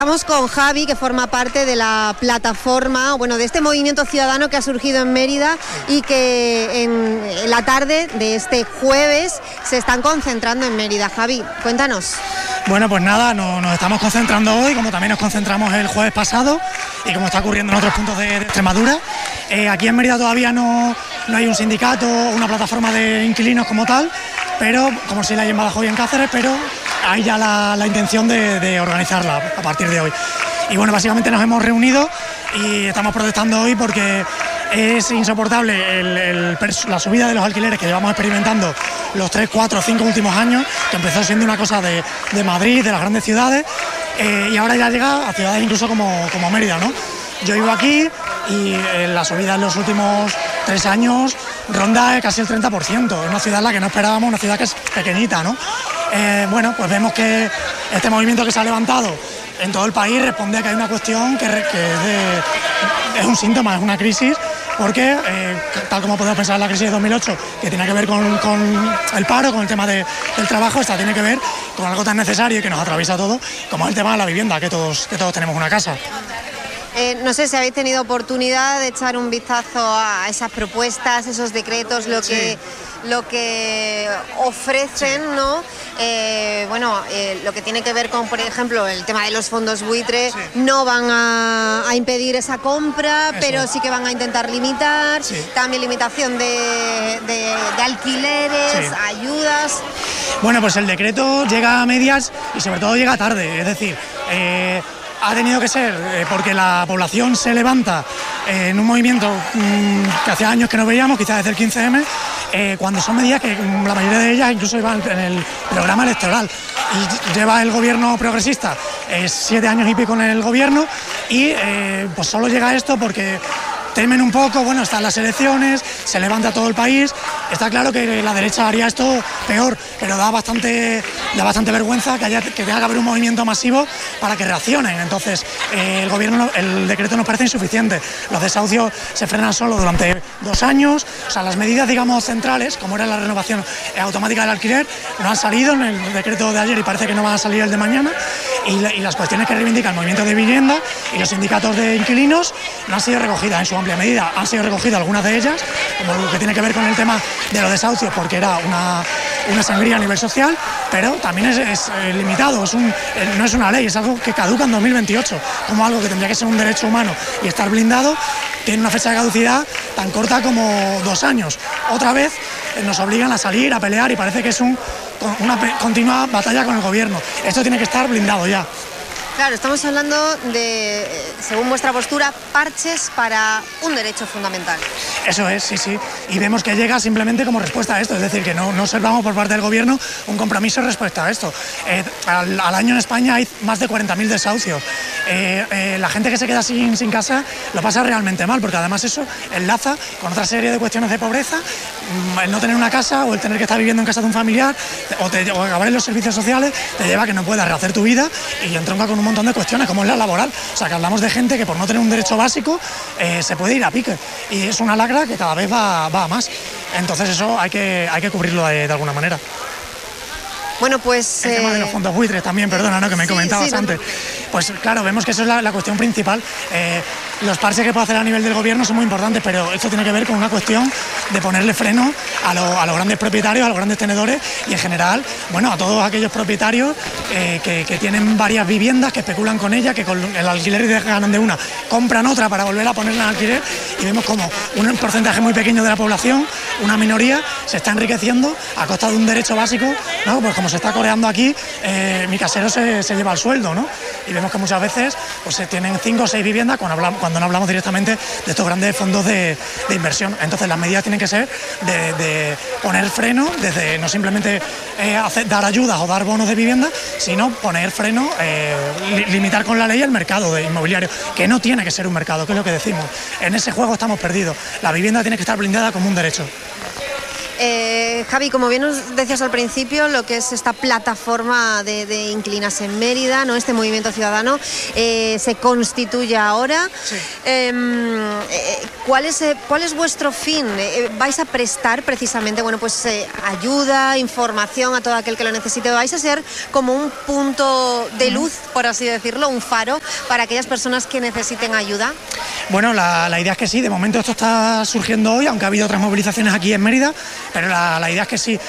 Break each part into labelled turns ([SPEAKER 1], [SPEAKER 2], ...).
[SPEAKER 1] Estamos con Javi, que forma parte de la plataforma, bueno, de este movimiento ciudadano que ha surgido en Mérida y que en la tarde de este jueves se están concentrando en Mérida. Javi, cuéntanos.
[SPEAKER 2] Bueno, pues nada, nos estamos concentrando hoy, como también nos concentramos el jueves pasado y como está ocurriendo en otros puntos de Extremadura. Aquí en Mérida todavía no hay un sindicato, una plataforma de inquilinos como tal, pero como si la hay en Badajoz y en Cáceres, pero hay ya la intención de organizarla a partir de hoy. Y bueno, básicamente nos hemos reunido y estamos protestando hoy porque es insoportable la subida de los alquileres que llevamos experimentando los 3, 4, 5 últimos años, que empezó siendo una cosa de Madrid, de las grandes ciudades, y ahora ya llega a ciudades incluso como Mérida, ¿no? Yo vivo aquí y la subida en los últimos 3 años ronda casi el 30%. Es una ciudad en la que no esperábamos, una ciudad que es pequeñita, ¿no? Bueno, pues vemos que este movimiento que se ha levantado en todo el país responde a que hay una cuestión que es un síntoma, es una crisis, porque tal como podemos pensar en la crisis de 2008, que tiene que ver con el paro, con el tema del trabajo, esta tiene que ver con algo tan necesario y que nos atraviesa todo, como el tema de la vivienda, que todos tenemos una casa.
[SPEAKER 1] No sé si habéis tenido oportunidad de echar un vistazo a esas propuestas, esos decretos, lo que ofrecen, sí, ¿no? Lo que tiene que ver con, por ejemplo, el tema de los fondos buitre, sí, no van a impedir esa compra, eso, pero sí que van a intentar limitar, sí, también limitación de alquileres, sí, ayudas.
[SPEAKER 2] Bueno, pues el decreto llega a medias y sobre todo llega tarde, es decir, ha tenido que ser porque la población se levanta en un movimiento que hacía años que no veíamos, quizás desde el 15M, cuando son medidas que la mayoría de ellas incluso iban en el programa electoral. Y lleva el gobierno progresista 7 años y pico en el gobierno y pues solo llega esto porque temen un poco, bueno, están las elecciones, se levanta todo el país, está claro que la derecha haría esto peor, pero da bastante vergüenza que tenga que haber un movimiento masivo para que reaccionen. Entonces, el decreto nos parece insuficiente. Los desahucios se frenan solo durante 2 años, o sea, las medidas, digamos, centrales, como era la renovación automática del alquiler, no han salido en el decreto de ayer y parece que no van a salir el de mañana, y las cuestiones que reivindica el movimiento de vivienda y los sindicatos de inquilinos no han sido recogidas en su amplia medida. Han sido recogidas algunas de ellas, como lo que tiene que ver con el tema de los desahucios, porque era una sangría a nivel social, pero también es limitado, no es una ley, es algo que caduca en 2028, como algo que tendría que ser un derecho humano y estar blindado, tiene una fecha de caducidad tan corta como 2 años. Otra vez nos obligan a salir, a pelear, y parece que es una continua batalla con el gobierno. Esto tiene que estar blindado ya.
[SPEAKER 1] Claro, estamos hablando de, según vuestra postura, parches para un derecho fundamental.
[SPEAKER 2] Eso es, sí, sí. Y vemos que llega simplemente como respuesta a esto, es decir, que no observamos por parte del gobierno un compromiso respecto a esto. Al año en España hay más de 40.000 desahucios. La gente que se queda sin casa lo pasa realmente mal, porque además eso enlaza con otra serie de cuestiones de pobreza, el no tener una casa o el tener que estar viviendo en casa de un familiar o acabar en los servicios sociales te lleva a que no puedas rehacer tu vida y entronca con un montón de cuestiones como es la laboral. O sea, que hablamos de gente que por no tener un derecho básico se puede ir a pique, y es una lacra que cada vez va a más. Entonces eso hay que cubrirlo de alguna manera.
[SPEAKER 1] Bueno, pues...
[SPEAKER 2] El tema de los fondos buitres también, perdona, ¿no? Que me comentabas antes. Pues claro, vemos que eso es la cuestión principal. Los parches que puede hacer a nivel del gobierno son muy importantes, pero esto tiene que ver con una cuestión de ponerle freno a los grandes propietarios, a los grandes tenedores y en general, bueno, a todos aquellos propietarios que tienen varias viviendas, que especulan con ellas, que con el alquiler ganan de una, compran otra para volver a ponerla en alquiler, y vemos como un porcentaje muy pequeño de la población, una minoría, se está enriqueciendo a costa de un derecho básico, ¿no? Pues como se está coreando aquí, mi casero se lleva el sueldo, ¿no? Y vemos que muchas veces pues se tienen 5 o 6 viviendas cuando no hablamos directamente de estos grandes fondos de inversión. Entonces las medidas tienen que ser de poner freno, desde no simplemente dar ayudas o dar bonos de vivienda, sino poner freno, limitar con la ley el mercado de inmobiliario, que no tiene que ser un mercado, que es lo que decimos. En ese juego estamos perdidos. La vivienda tiene que estar blindada como un derecho.
[SPEAKER 1] Javi, como bien nos decías al principio, lo que es esta plataforma de Inclinas en Mérida, ¿no? Este movimiento ciudadano se constituye ahora.
[SPEAKER 2] Sí.
[SPEAKER 1] ¿Cuál es vuestro fin? ¿Vais a prestar precisamente ayuda, información a todo aquel que lo necesite? ¿Vais a ser como un punto de luz, por así decirlo, un faro para aquellas personas que necesiten ayuda?
[SPEAKER 2] Bueno, la idea es que sí. De momento esto está surgiendo hoy, aunque ha habido otras movilizaciones aquí en Mérida, pero la idea es que sí.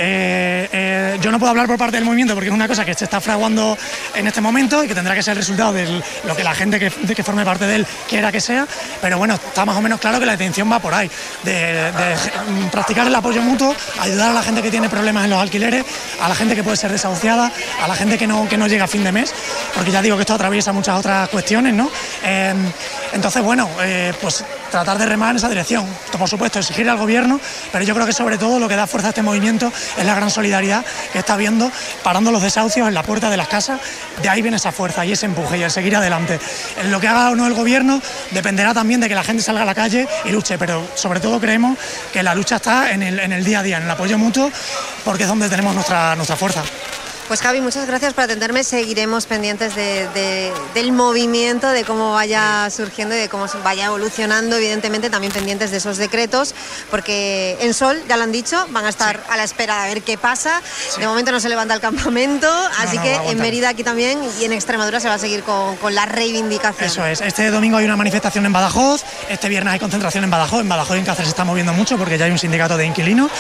[SPEAKER 2] Yo no puedo hablar por parte del movimiento porque es una cosa que se está fraguando en este momento y que tendrá que ser el resultado de lo que la gente que forme parte de él quiera que sea, pero bueno, está más o menos claro que la intención va por ahí, de practicar el apoyo mutuo, ayudar a la gente que tiene problemas en los alquileres, a la gente que puede ser desahuciada, a la gente que no llega a fin de mes, porque ya digo que esto atraviesa muchas otras cuestiones, ¿no? Entonces, bueno, pues tratar de remar en esa dirección. Esto, por supuesto, exigir al gobierno, pero yo creo que sobre todo lo que da fuerza a este movimiento es la gran solidaridad que está habiendo, parando los desahucios en la puerta de las casas. De ahí viene esa fuerza y ese empuje y el seguir adelante. En lo que haga o no el gobierno dependerá también de que la gente salga a la calle y luche, pero sobre todo creemos que la lucha está en el día a día, en el apoyo mutuo, porque es donde tenemos nuestra fuerza.
[SPEAKER 1] Pues Javi, muchas gracias por atenderme. Seguiremos pendientes del movimiento, de cómo vaya surgiendo y de cómo vaya evolucionando, evidentemente también pendientes de esos decretos, porque en Sol, ya lo han dicho, van a estar a la espera de ver qué pasa. De momento no se levanta el campamento, así que en Mérida aquí también y en Extremadura se va a seguir con la reivindicación.
[SPEAKER 2] Eso es. Este domingo hay una manifestación en Badajoz, este viernes hay concentración en Badajoz y en Cáceres se está moviendo mucho porque ya hay un sindicato de inquilinos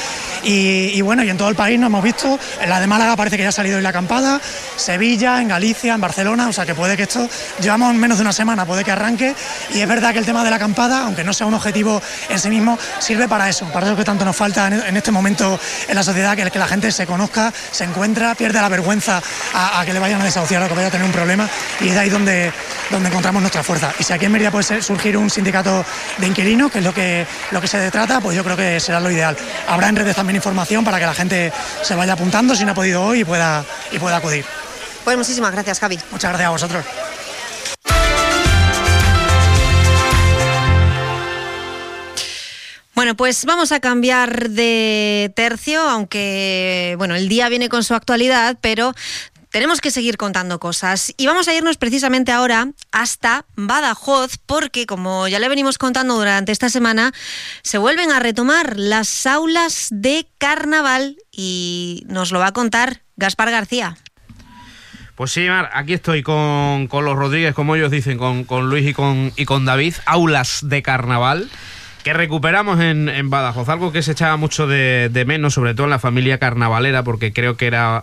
[SPEAKER 2] y bueno, y en todo el país nos hemos visto. En la de Málaga parece que ya ha salido la acampada, Sevilla, en Galicia, en Barcelona, o sea que puede que esto, llevamos menos de una semana, puede que arranque, y es verdad que el tema de la acampada, aunque no sea un objetivo en sí mismo, sirve para eso que tanto nos falta en este momento en la sociedad, que la gente se conozca, se encuentra, pierde la vergüenza a que le vayan a desahuciar o que vaya a tener un problema, y es de ahí donde encontramos nuestra fuerza. Y si aquí en Mérida puede surgir un sindicato de inquilinos, que es lo que se trata, pues yo creo que será lo ideal. Habrá en redes también información para que la gente se vaya apuntando si no ha podido hoy y pueda acudir.
[SPEAKER 1] Pues muchísimas gracias, Javi.
[SPEAKER 2] Muchas gracias a vosotros.
[SPEAKER 1] Bueno, pues vamos a cambiar de tercio, aunque bueno, el día viene con su actualidad, pero tenemos que seguir contando cosas y vamos a irnos precisamente ahora hasta Badajoz porque, como ya le venimos contando durante esta semana, se vuelven a retomar las aulas de carnaval y nos lo va a contar Gaspar García.
[SPEAKER 3] Pues sí, Mar, aquí estoy con los Rodríguez, como ellos dicen, con Luis y con David, aulas de carnaval que recuperamos en Badajoz, algo que se echaba mucho de menos, sobre todo en la familia carnavalera, porque creo que era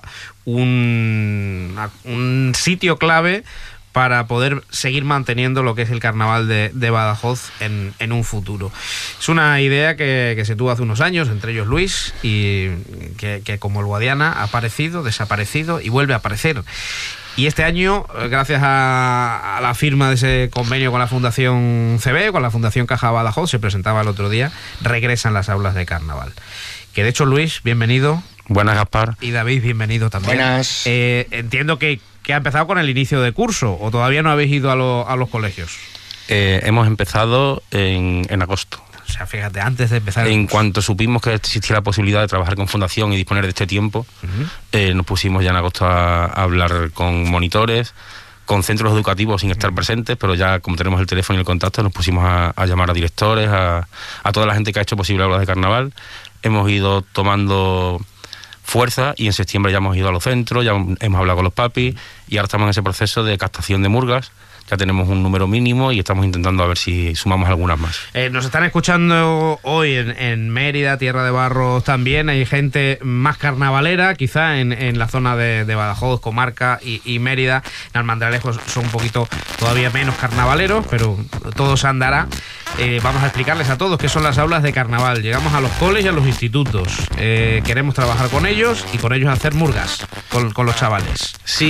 [SPEAKER 3] un sitio clave para poder seguir manteniendo lo que es el carnaval de Badajoz en un futuro. Es una idea que se tuvo hace unos años, entre ellos Luis, y que como el Guadiana ha aparecido, desaparecido y vuelve a aparecer. Y este año, gracias a la firma de ese convenio con la Fundación CB, con la Fundación Caja Badajoz, se presentaba el otro día, regresan las aulas de carnaval. Que de hecho, Luis, bienvenido.
[SPEAKER 4] Buenas, Gaspar.
[SPEAKER 3] Y David, bienvenido también.
[SPEAKER 4] Buenas.
[SPEAKER 3] Entiendo que ha empezado con el inicio de curso, ¿o todavía no habéis ido a los colegios?
[SPEAKER 4] Hemos empezado en agosto.
[SPEAKER 3] O sea, fíjate, antes de empezar...
[SPEAKER 4] En cuanto supimos que existía la posibilidad de trabajar con Fundación y disponer de este tiempo, nos pusimos ya en agosto a hablar con monitores, con centros educativos sin estar presentes, pero ya como tenemos el teléfono y el contacto, nos pusimos a llamar a directores, a toda la gente que ha hecho posible aulas de carnaval. Hemos ido tomando fuerza y en septiembre ya hemos ido a los centros, ya hemos hablado con los papis y ahora estamos en ese proceso de captación de murgas. Ya tenemos un número mínimo y estamos intentando a ver si sumamos algunas más.
[SPEAKER 3] Nos están escuchando hoy en Mérida, Tierra de Barros también. Hay gente más carnavalera, quizá en la zona de Badajoz, Comarca y Mérida. En Almendralejo son un poquito todavía menos carnavaleros, pero todo se andará. Vamos a explicarles a todos qué son las aulas de carnaval. Llegamos a los coles y a los institutos. Queremos trabajar con ellos y con ellos hacer murgas con los chavales.
[SPEAKER 4] Sí, muy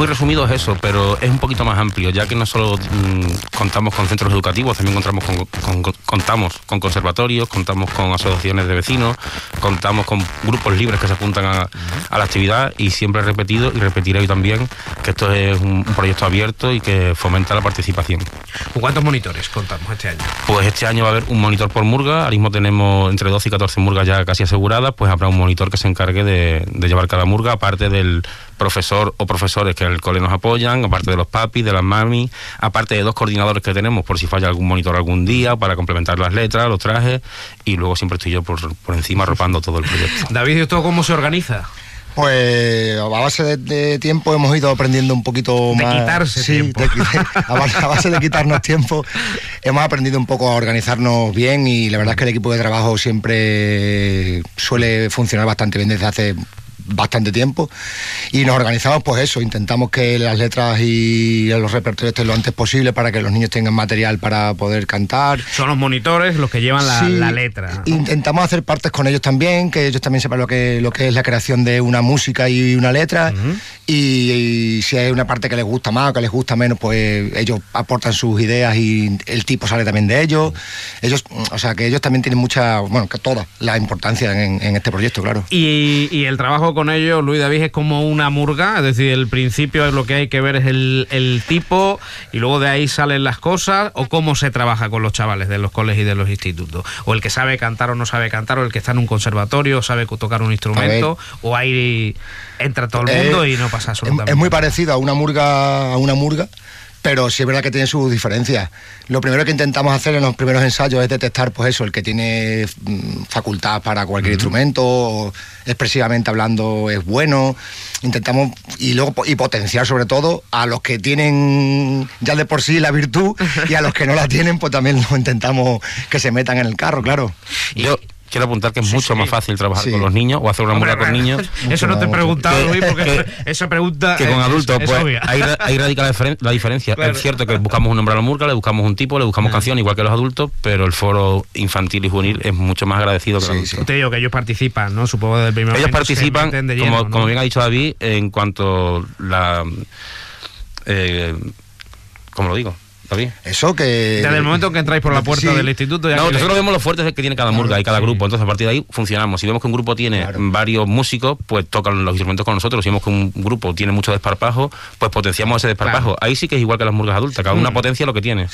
[SPEAKER 4] muy resumido es eso, pero es un poquito más amplio, ya que no solo contamos con centros educativos, también contamos con conservatorios, contamos con asociaciones de vecinos, contamos con grupos libres que se apuntan a la actividad, y siempre he repetido y repetiré hoy también que esto es un proyecto abierto y que fomenta la participación.
[SPEAKER 3] ¿Cuántos monitores contamos este año?
[SPEAKER 4] Pues este año va a haber un monitor por murga. Ahora mismo tenemos entre 12 y 14 murgas ya casi aseguradas, pues habrá un monitor que se encargue de llevar cada murga, aparte del profesor o profesores que en el cole nos apoyan, aparte de los papis, de las mamis, aparte de 2 coordinadores que tenemos por si falla algún monitor algún día, para complementar las letras, los trajes, y luego siempre estoy yo por encima arropando todo el proyecto.
[SPEAKER 3] David, ¿y esto cómo se organiza?
[SPEAKER 5] Pues a base de tiempo hemos ido aprendiendo un poquito más.
[SPEAKER 3] De quitarse tiempo.
[SPEAKER 5] A base de quitarnos tiempo, hemos aprendido un poco a organizarnos bien, y la verdad es que el equipo de trabajo siempre suele funcionar bastante bien desde hace bastante tiempo, y nos organizamos pues eso, intentamos que las letras y los repertorios estén lo antes posible para que los niños tengan material para poder cantar.
[SPEAKER 3] Son los monitores los que llevan la letra.
[SPEAKER 5] Intentamos hacer partes con ellos también, que ellos también sepan lo que es la creación de una música y una letra, y si hay una parte que les gusta más o que les gusta menos, pues ellos aportan sus ideas y el tipo sale también de ellos. O sea que ellos también tienen que toda la importancia en este proyecto, claro.
[SPEAKER 3] Y el trabajo con ellos, Luis David, es como una murga, es decir, el principio es lo que hay que ver es el tipo, y luego de ahí salen las cosas, o cómo se trabaja con los chavales de los colegios y de los institutos, o el que sabe cantar o no sabe cantar, o el que está en un conservatorio sabe tocar un instrumento, o ahí entra todo el mundo y no pasa absolutamente.
[SPEAKER 5] Es muy parecido a una murga, pero sí es verdad que tiene sus diferencias. Lo primero que intentamos hacer en los primeros ensayos es detectar, pues eso, el que tiene facultad para cualquier instrumento, o expresivamente hablando es bueno. Intentamos y potenciar sobre todo a los que tienen ya de por sí la virtud, y a los que no la tienen, pues también lo intentamos que se metan en el carro, claro.
[SPEAKER 4] Yo quiero apuntar que es mucho más fácil trabajar con los niños o hacer una murga con niños.
[SPEAKER 3] Eso no te he preguntado, Luis, porque esa pregunta
[SPEAKER 4] que con adultos, pues ahí radica la diferencia.
[SPEAKER 3] Claro.
[SPEAKER 4] Es cierto que buscamos un nombre a la murga, le buscamos un tipo, le buscamos canción, igual que los adultos, pero el foro infantil y juvenil es mucho más agradecido que el adulto.
[SPEAKER 3] Te digo que ellos participan, ¿no? Supongo desde el primer
[SPEAKER 4] ellos
[SPEAKER 3] momento
[SPEAKER 4] participan,
[SPEAKER 3] se meten de lleno,
[SPEAKER 4] como bien ha dicho David, en cuanto ¿cómo lo digo? David.
[SPEAKER 5] Eso que...
[SPEAKER 3] Desde el momento que entráis por la puerta del instituto...
[SPEAKER 4] Nosotros vemos los fuertes que tiene cada murga y cada grupo, entonces a partir de ahí funcionamos. Si vemos que un grupo tiene varios músicos, pues tocan los instrumentos con nosotros. Si vemos que un grupo tiene mucho desparpajo, pues potenciamos ese desparpajo. Ahí sí que es igual que las murgas adultas, cada una potencia lo que tiene.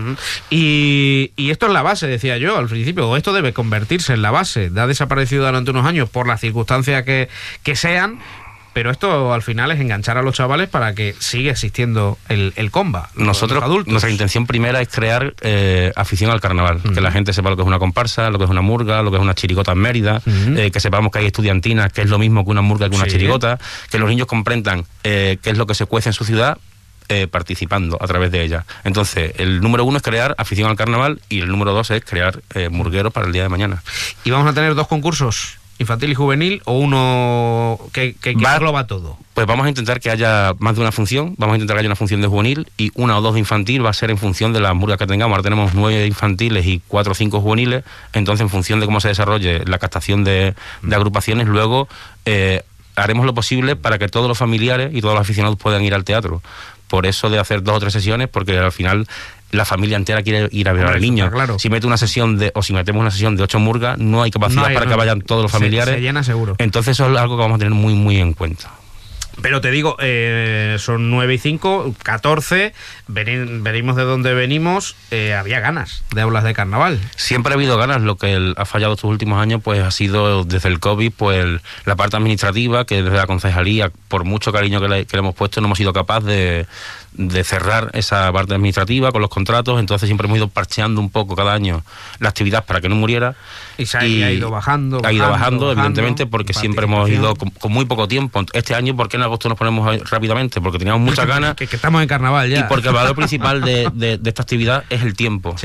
[SPEAKER 3] Y esto es la base, decía yo al principio, o esto debe convertirse en la base. Ha desaparecido durante unos años por las circunstancias que sean. Pero esto al final es enganchar a los chavales para que siga existiendo el comba.
[SPEAKER 4] Nosotros,
[SPEAKER 3] los adultos.
[SPEAKER 4] Nuestra intención primera es crear afición al carnaval. Que la gente sepa lo que es una comparsa, lo que es una murga, lo que es una chirigota en Mérida, que sepamos que hay estudiantinas, que es lo mismo que una murga que una chirigota, que los niños comprendan qué es lo que se cuece en su ciudad, participando a través de ella. Entonces, el número 1 es crear afición al carnaval, y el número 2 es crear murgueros para el día de mañana.
[SPEAKER 3] Y vamos a tener 2 concursos, infantil y juvenil, o uno que engloba todo.
[SPEAKER 4] Pues vamos a intentar que haya más de una función. Vamos a intentar que haya una función de juvenil y 1 o 2 de infantil. Va a ser en función de las murgas que tengamos. Ahora tenemos 9 infantiles y 4 o 5 juveniles. Entonces, en función de cómo se desarrolle la captación de agrupaciones, luego haremos lo posible para que todos los familiares y todos los aficionados puedan ir al teatro. Por eso de hacer 2 o 3 sesiones, porque al final la familia entera quiere ir a ver al niño.
[SPEAKER 3] Claro.
[SPEAKER 4] Si metemos una sesión de 8 murgas, no hay capacidad para que vayan todos los familiares.
[SPEAKER 3] Se llena seguro.
[SPEAKER 4] Entonces eso es algo que vamos a tener muy, muy en cuenta.
[SPEAKER 3] Pero te digo, son 9 y 5, 14, venimos de donde venimos, había ganas de aulas de carnaval.
[SPEAKER 4] Siempre ha habido ganas. Lo que ha fallado estos últimos años pues ha sido desde el COVID, pues la parte administrativa, que desde la concejalía, por mucho cariño que le hemos puesto, no hemos sido capaces de cerrar esa parte administrativa con los contratos. Entonces siempre hemos ido parcheando un poco cada año la actividad para que no muriera,
[SPEAKER 3] y ha ido bajando,
[SPEAKER 4] evidentemente, porque siempre hemos ido con muy poco tiempo. Este año, ¿por qué en agosto nos ponemos ahí rápidamente? Porque teníamos muchas ganas,
[SPEAKER 3] que estamos en carnaval ya,
[SPEAKER 4] y porque el valor principal de esta actividad es el tiempo.
[SPEAKER 3] Sí.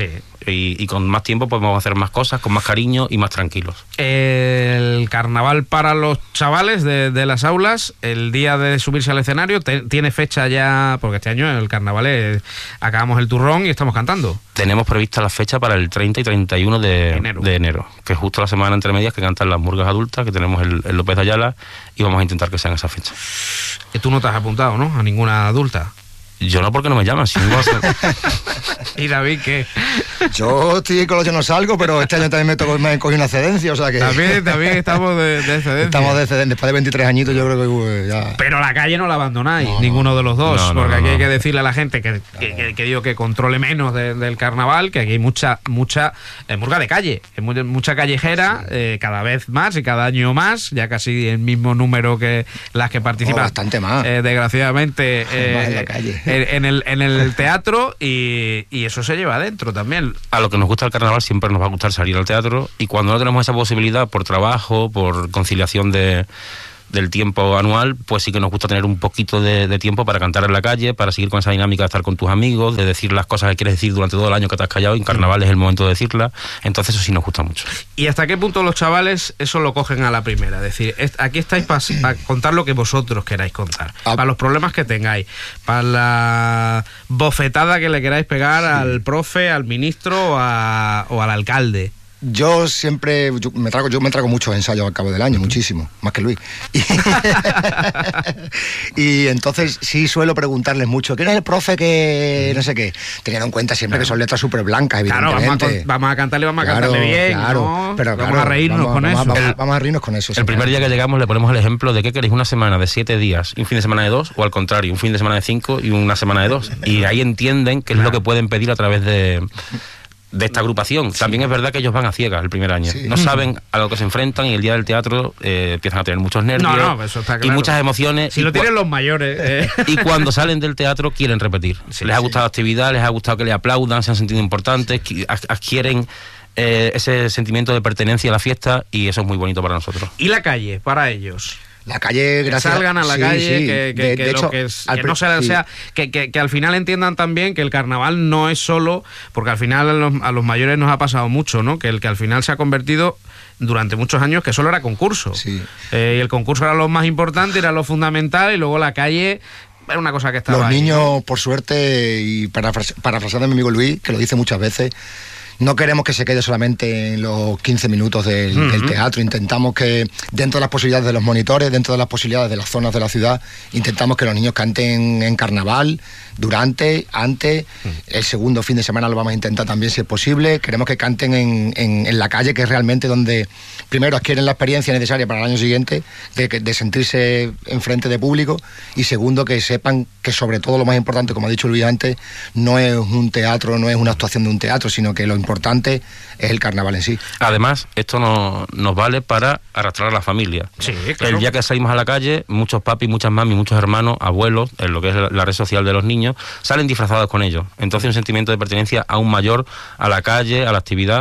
[SPEAKER 4] y con más tiempo podemos hacer más cosas, con más cariño y más tranquilos.
[SPEAKER 3] El carnaval para los chavales de las aulas, el día de subirse al escenario, tiene fecha ya, porque este año el carnaval acabamos el turrón y estamos cantando.
[SPEAKER 4] Tenemos prevista la fecha para el 30 y 31 de enero, que es justo la semana entre medias que cantan las murgas adultas, que tenemos el López de Ayala, y vamos a intentar que sean esa fecha.
[SPEAKER 3] Y tú no te has apuntado, ¿no?, a ninguna adulta.
[SPEAKER 4] Yo no, porque no me llaman. Si no
[SPEAKER 3] ¿Y David qué?
[SPEAKER 5] Yo estoy con los yo no salgo, pero este año también me cogí una excedencia, o sea que...
[SPEAKER 3] También estamos de excedencia.
[SPEAKER 5] Estamos de excedencia, después de 23 añitos yo creo que ya...
[SPEAKER 3] Pero la calle no la abandonáis, ninguno de los dos, porque aquí hay que decirle a la gente que digo que controle menos del carnaval, que aquí hay mucha murga de calle, mucha callejera, cada vez más y cada año más, ya casi el mismo número que las que participan.
[SPEAKER 5] Bastante más.
[SPEAKER 3] Desgraciadamente
[SPEAKER 5] más en la calle.
[SPEAKER 3] En el teatro, y eso se lleva adentro también.
[SPEAKER 4] A lo que nos gusta el carnaval siempre nos va a gustar salir al teatro, y cuando no tenemos esa posibilidad por trabajo, por conciliación del tiempo anual, pues sí que nos gusta tener un poquito de tiempo para cantar en la calle, para seguir con esa dinámica de estar con tus amigos, de decir las cosas que quieres decir durante todo el año que te has callado, y en carnaval es el momento de decirlas. Entonces eso sí nos gusta mucho.
[SPEAKER 3] ¿Y hasta qué punto los chavales eso lo cogen a la primera? Es decir, aquí estáis para contar lo que vosotros queráis contar, para los problemas que tengáis, para la bofetada que le queráis pegar al profe, al ministro o al alcalde.
[SPEAKER 5] Yo me trago muchos ensayos al cabo del año, muchísimo, más que Luis. Y entonces sí suelo preguntarles mucho, ¿quién es el profe que no sé qué? Teniendo en cuenta siempre que son letras súper blancas, evidentemente.
[SPEAKER 3] Claro, vamos a cantarle, vamos a cantarle bien,
[SPEAKER 5] claro,
[SPEAKER 3] ¿no?
[SPEAKER 5] Pero
[SPEAKER 3] vamos a reírnos con eso.
[SPEAKER 5] Vamos a reírnos con eso.
[SPEAKER 4] El primer día que llegamos le ponemos el ejemplo de qué queréis, una semana de 7 días, un fin de semana de 2, o al contrario, un fin de semana de 5 y una semana de 2. Y ahí entienden qué es lo que pueden pedir a través de esta agrupación. También es verdad que ellos van a ciegas el primer año. No saben a lo que se enfrentan, y el día del teatro empiezan a tener muchos nervios
[SPEAKER 3] eso está claro.
[SPEAKER 4] Y muchas emociones.
[SPEAKER 3] Si lo tienen los mayores.
[SPEAKER 4] Y cuando salen del teatro quieren repetir. Les ha gustado la actividad, les ha gustado que les aplaudan, se han sentido importantes, adquieren ese sentimiento de pertenencia a la fiesta, y eso es muy bonito para nosotros.
[SPEAKER 3] ¿Y la calle para ellos?
[SPEAKER 5] La calle, gracias.
[SPEAKER 3] Salgan a la calle, que al final entiendan también que el carnaval no es solo, porque al final a los mayores nos ha pasado mucho, ¿no? Que al final se ha convertido durante muchos años que solo era concurso. Sí. Y el concurso era lo más importante, era lo fundamental, y luego la calle era una cosa que estaba
[SPEAKER 5] Los
[SPEAKER 3] ahí,
[SPEAKER 5] niños,
[SPEAKER 3] ¿no?
[SPEAKER 5] por suerte, y parafraseando a mi amigo Luis, que lo dice muchas veces, no queremos que se quede solamente en los 15 minutos del teatro. Intentamos que, dentro de las posibilidades de los monitores, dentro de las posibilidades de las zonas de la ciudad, intentamos que los niños canten en carnaval, durante, antes. El segundo fin de semana lo vamos a intentar también, si es posible. Queremos que canten en la calle, que es realmente donde primero adquieren la experiencia necesaria para el año siguiente de sentirse enfrente de público, y segundo, que sepan que, sobre todo, lo más importante, como ha dicho Luis antes, no es un teatro, no es una actuación de un teatro, sino que lo importante es el carnaval en sí.
[SPEAKER 4] Además, esto nos vale para arrastrar a la familia.
[SPEAKER 3] Sí, claro.
[SPEAKER 4] El día que salimos a la calle, muchos papis, muchas mamis, muchos hermanos, abuelos, en lo que es la red social de los niños, salen disfrazados con ellos. Entonces, un sentimiento de pertenencia aún mayor a la calle, a la actividad.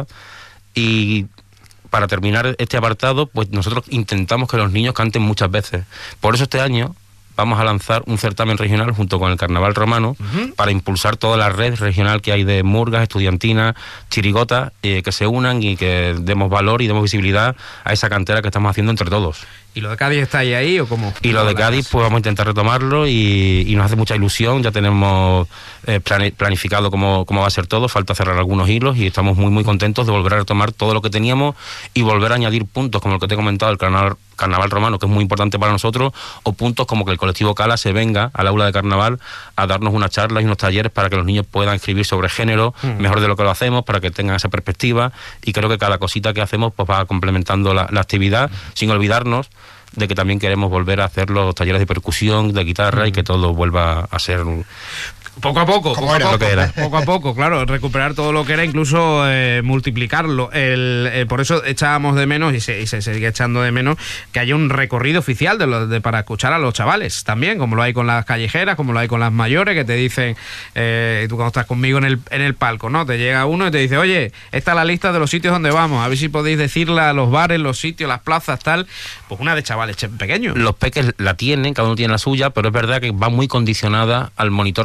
[SPEAKER 4] Y para terminar este apartado, pues nosotros intentamos que los niños canten muchas veces. Por eso este año vamos a lanzar un certamen regional junto con el Carnaval Romano, para impulsar toda la red regional que hay de murgas, estudiantinas, chirigotas, que se unan y que demos valor y demos visibilidad a esa cantera que estamos haciendo entre todos.
[SPEAKER 3] ¿Y lo de Cádiz está ahí o cómo?
[SPEAKER 4] Y lo de Cádiz, pues vamos a intentar retomarlo, y nos hace mucha ilusión. Ya tenemos planificado cómo va a ser todo, falta cerrar algunos hilos, y estamos muy contentos de volver a retomar todo lo que teníamos y volver a añadir puntos como el que te he comentado, el Carnaval Romano, que es muy importante para nosotros, o puntos como que el colectivo Cala se venga al aula de carnaval a darnos unas charlas y unos talleres para que los niños puedan escribir sobre género, mejor de lo que lo hacemos, para que tengan esa perspectiva. Y creo que cada cosita que hacemos pues va complementando la actividad, sin olvidarnos de que también queremos volver a hacer los talleres de percusión, de guitarra, y que todo vuelva a ser
[SPEAKER 3] poco a poco,
[SPEAKER 4] poco
[SPEAKER 3] a poco, claro, recuperar todo lo que era, incluso multiplicarlo. Por eso echábamos de menos, y se sigue echando de menos, que haya un recorrido oficial para escuchar a los chavales también, como lo hay con las callejeras, como lo hay con las mayores, que te dicen, tú cuando estás conmigo en el palco, ¿no? Te llega uno y te dice, oye, esta es la lista de los sitios donde vamos, a ver si podéis decirla, los bares, los sitios, las plazas, tal. Pues una de chavales pequeños.
[SPEAKER 4] Los peques la tienen, cada uno tiene la suya, pero es verdad que va muy condicionada al monitor que tengan.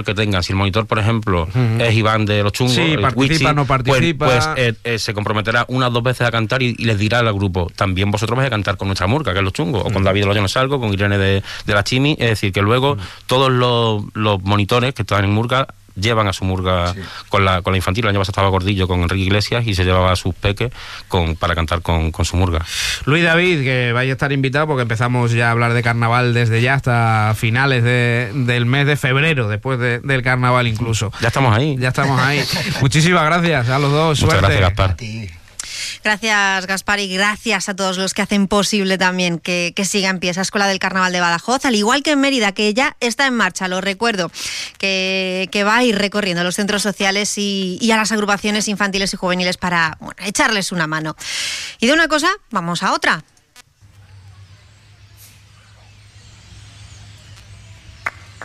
[SPEAKER 4] Si el monitor, por ejemplo, es Iván de los Chungos,
[SPEAKER 3] sí, participa,
[SPEAKER 4] Wichi,
[SPEAKER 3] no participa,
[SPEAKER 4] pues se comprometerá unas 2 veces a cantar y les dirá al grupo, también vosotros vais a cantar con nuestra murga, que es los Chungos, o con David de los Yo No Salgo, con Irene de la Chimi. Es decir, que luego todos los monitores que están en murga llevan a su murga con la infantil. El año pasado estaba Gordillo con Enrique Iglesias y se llevaba a sus peques para cantar con su murga.
[SPEAKER 3] Luis David, que vaya a estar invitado porque empezamos ya a hablar de carnaval desde ya hasta finales del mes de febrero, después del carnaval incluso.
[SPEAKER 4] Ya estamos ahí.
[SPEAKER 3] Muchísimas gracias a los dos.
[SPEAKER 4] Muchas
[SPEAKER 3] suerte.
[SPEAKER 4] gracias, Gaspar.
[SPEAKER 5] A ti.
[SPEAKER 1] Gracias, Gaspar, y gracias a todos los que hacen posible también que siga en pie esa Escuela del Carnaval de Badajoz, al igual que en Mérida, que ya está en marcha, lo recuerdo, que va a ir recorriendo a los centros sociales y a las agrupaciones infantiles y juveniles para echarles una mano. Y de una cosa, vamos a otra.